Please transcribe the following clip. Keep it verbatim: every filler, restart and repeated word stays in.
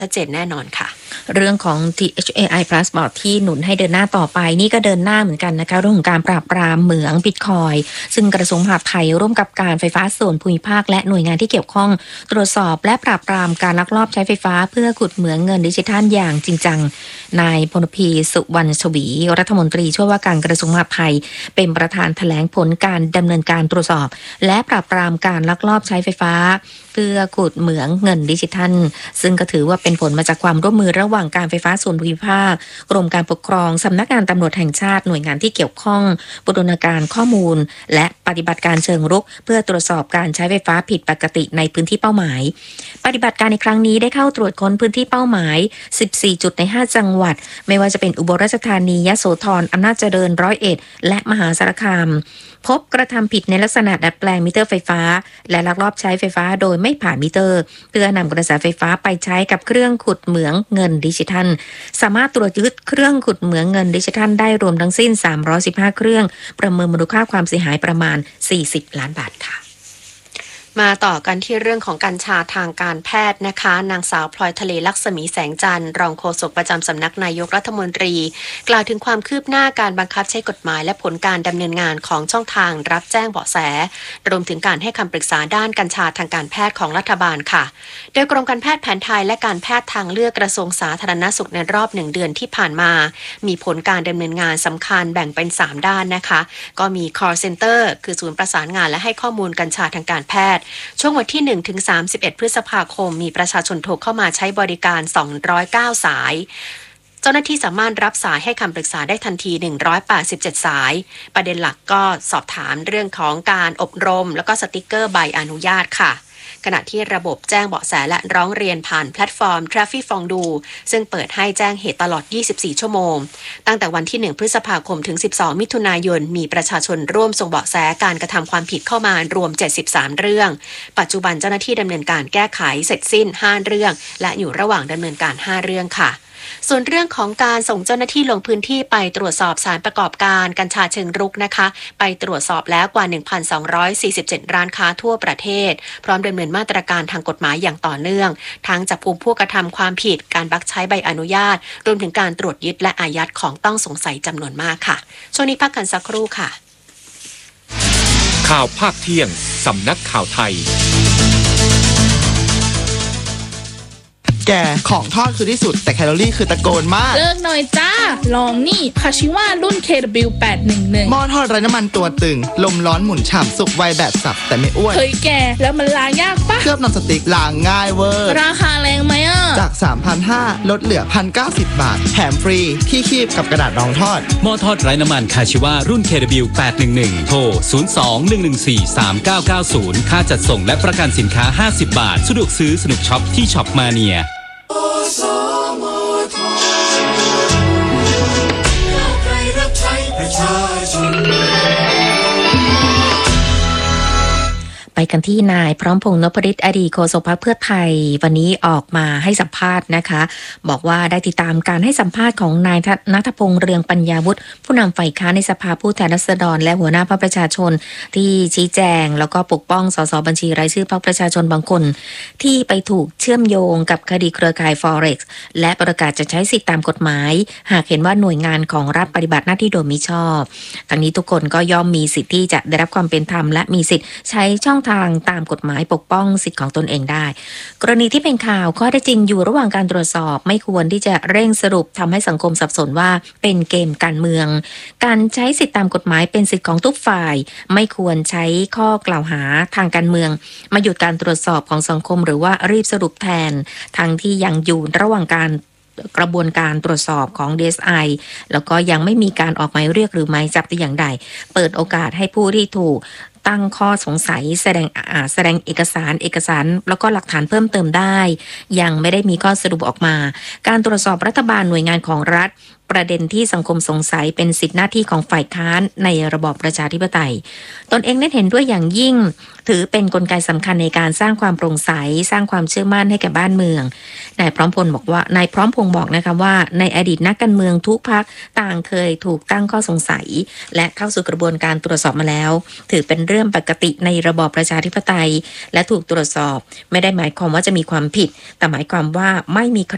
ชัดเจนแน่นอนค่ะเรื่องของ ที เอช เอ ไอ Plus บอร์ดที่หนุนให้เดินหน้าต่อไปนี่ก็เดินหน้าเหมือนกันนะคะเรื่องของการปราบปรามเหมืองบิตคอยน์ซึ่งกระทรวงมหาดไทยร่วมกับการไฟฟ้าส่วนภูมิภาคและหน่วยงานที่เกี่ยวข้องตรวจสอบและปราบปรามการลักลอบใช้ไฟฟ้าเพื่อขุดเหมืองเงินดิจิทัลอย่างจริงจังนายพลพีสุวรรณชวีรัฐมนตรีช่วยว่าการกระทรวงมหาดไทยเป็นประธานแถลงผลการดำเนินการตรวจสอบและปราบปรามการลักลอบใช้ไฟฟ้าเพื่อขุดเหมืองเงินดิจิทัลซึ่งก็ถือว่าเป็นผลมาจากความร่วมมือระหว่างการไฟฟ้าส่วนภูมิภาคกรมการปกครองสำนักงานตำรวจแห่งชาติหน่วยงานที่เกี่ยวข้องบูรณาการข้อมูลและปฏิบัติการเชิงรุกเพื่อตรวจสอบการใช้ไฟฟ้าผิดปกติในพื้นที่เป้าหมายปฏิบัติการในครั้งนี้ได้เข้าตรวจค้นพื้นที่เป้าหมายสิบสี่จุดในห้าจังหวัดไม่ว่าจะเป็นอุบลราชธานียโสธรอำนาจเจริญร้อยเอ็ดและมหาสารคามพบกระทำผิดในลักษณะดัดแปลงมิเตอร์ไฟฟ้าและลักลอบใช้ไฟฟ้าโดยไม่ผ่านมิเตอร์เพื่อนำกระแสไฟฟ้าไปใช้กับเครื่องขุดเหมืองเงินดิจิทัลสามารถตรวจยึดเครื่องขุดเหมืองเงินดิจิทัลได้รวมทั้งสิ้นสามร้อยสิบห้าเครื่องประเมินมูลค่าความเสียหายประมาณสี่สิบล้านบาทค่ะมาต่อกันที่เรื่องของกัญชาทางการแพทย์นะคะนางสาวพลอยทะเลลักษมีแสงจันทร์รองโฆษกประจำสำนักนายกรัฐมนตรีกล่าวถึงความคืบหน้าการบังคับใช้กฎหมายและผลการดำเนินงานของช่องทางรับแจ้งเบาะแสรวมถึงการให้คำปรึกษาด้านกัญชาทางการแพทย์ของรัฐบาลค่ะโดยกรมการแพทย์แผนไทยและการแพทย์ทางเลือกกระทรวงสาธารณสุขในรอบหนึ่งเดือนที่ผ่านมามีผลการดำเนินงานสำคัญแบ่งเป็นสามด้านนะคะก็มี call center คือศูนย์ประสานงานและให้ข้อมูลกัญชาทางการแพทย์ช่วงวันที่หนึ่งถึงสามสิบเอ็ดพฤษภาคมมีประชาชนโทรเข้ามาใช้บริการสองร้อยเก้าสายเจ้าหน้าที่สามารถรับสายให้คำปรึกษาได้ทันทีหนึ่งร้อยแปดสิบเจ็ดสายประเด็นหลักก็สอบถามเรื่องของการอบรมแล้วก็สติกเกอร์ใบอนุญาตค่ะขณะที่ระบบแจ้งเบาะแสและร้องเรียนผ่านแพลตฟอร์ม Traffic Fondue ซึ่งเปิดให้แจ้งเหตุตลอดยี่สิบสี่ชั่วโมงตั้งแต่วันที่หนึ่งพฤษภาคมถึงสิบสองมิถุนายนมีประชาชนร่วมส่งเบาะแสการกระทำความผิดเข้ามารวมเจ็ดสิบสามเรื่องปัจจุบันเจ้าหน้าที่ดำเนินการแก้ไขเสร็จสิ้นห้าเรื่องและอยู่ระหว่างดำเนินการห้าเรื่องค่ะส่วนเรื่องของการส่งเจ้าหน้าที่ลงพื้นที่ไปตรวจสอบสารประกอบการกัญชาเชิงรุกนะคะไปตรวจสอบแล้วกว่า หนึ่งพันสองร้อยสี่สิบเจ็ด ร้านค้าทั่วประเทศพร้อมดำเนินมาตรการทางกฎหมายอย่างต่อเนื่องทั้งจับกุมผู้กระทำความผิดการบักใช้ใบอนุญาตรวมถึงการตรวจยึดและอายัดของต้องสงสัยจำนวนมากค่ะช่วงนี้พักกันสักครู่ค่ะข่าวภาคเที่ยงสำนักข่าวไทยแกของทอดคือที่สุดแต่แคลอรี่คือตะโกนมากเลิกหน่อยจ้าลองนี่คาชิว่ารุ่น เค ดับเบิลยู แปดหนึ่งหนึ่งหม้อทอดไร้น้ำมันตัวตึงลมร้อนหมุนฉ่ำสุกไวแบบสับแต่ไม่อ้วนเฮ้ยแกแล้วมันล้างยากปะเคลือบนอนสติ๊กล้างง่ายเวอร์ราคาแรงไหมอ่ะจาก สามพันห้าร้อย ลดเหลือ หนึ่งพันเก้าสิบ บาทแถมฟรีที่คีบกับกระดาษรองทอดหม้อทอดไร้น้ำมันคาชิว่ารุ่น เค ดับเบิลยู แปดหนึ่งหนึ่ง โทรศูนย์ สอง หนึ่ง หนึ่ง สี่ สาม เก้า เก้า ศูนย์ค่าจัดส่งและประกันสินค้าห้าสิบบาทสะดวกซื้อสนุกช็อปที่ช็อปมาเนียไปกันที่นายพร้อมพงษ์นพฤทธิ์อดีตโฆษกพรรคเพื่อไทยวันนี้ออกมาให้สัมภาษณ์นะคะบอกว่าได้ติดตามการให้สัมภาษณ์ของนายณัฐพงษ์เรืองปัญญาวุฒิผู้นำฝ่ายค้านในสภาผู้แทนราษฎรและหัวหน้าพรรคประชาชนที่ชี้แจงแล้วก็ปกป้องสสบัญชีรายชื่อพรรคประชาชนบางคนที่ไปถูกเชื่อมโยงกับคดีเครือข่าย Forex และประกาศจะใช้สิทธิตามกฎหมายหากเห็นว่าหน่วยงานของรัฐปฏิบัติหน้าที่โดยมิชอบทั้งนี้ทุกคนก็ย่อมมีสิทธิที่จะได้รับความเป็นธรรมและมีสิทธิ์ใช้ช่องทางตามกฎหมายปกป้องสิทธิของตนเองได้กรณีที่เป็นข่าวข้อเท็จจริงอยู่ระหว่างการตรวจสอบไม่ควรที่จะเร่งสรุปทำให้สังคมสับสนว่าเป็นเกมการเมืองการใช้สิทธิตามกฎหมายเป็นสิทธิของทุกฝ่ายไม่ควรใช้ข้อกล่าวหาทางการเมืองมาหยุดการตรวจสอบของสังคมหรือว่ารีบสรุปแทนทั้งที่ยังอยู่ระหว่างการกระบวนการตรวจสอบของ ดี เอส ไอ แล้วก็ยังไม่มีการออกหมายเรียกหรือหมายจับแต่อย่างใดเปิดโอกาสให้ผู้ที่ถูกตั้งข้อสงสัยแสดงแสดงเอกสารเอกสารแล้วก็หลักฐานเพิ่มเติมได้ยังไม่ได้มีข้อสรุปออกมาการตรวจสอบรัฐบาลหน่วยงานของรัฐประเด็นที่สังคมสงสัยเป็นสิทธิหน้าที่ของฝ่ายค้านในระบอบประชาธิปไตยตนเองได้เห็นด้วยอย่างยิ่งถือเป็นกลไกสำคัญในการสร้างความโปร่งใสสร้างความเชื่อมั่นให้แก่บ้านเมืองนายพร้อมพงษ์บอกว่านายพร้อมพงษ์บอกนะคะว่าในอดีตนักการเมืองทุกพรรคต่างเคยถูกตั้งข้อสงสัยและเข้าสู่กระบวนการตรวจสอบมาแล้วถือเป็นเรื่องปกติในระบอบประชาธิปไตยและถูกตรวจสอบไม่ได้หมายความว่าจะมีความผิดแต่หมายความว่าไม่มีใคร